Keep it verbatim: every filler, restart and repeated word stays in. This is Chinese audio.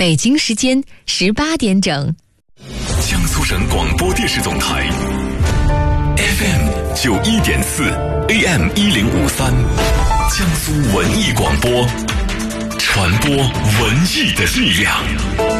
北京时间十八点整。 江苏省广播电视总台 F M 九一点四 A M 一零五三，江苏文艺广播，传播文艺的力量。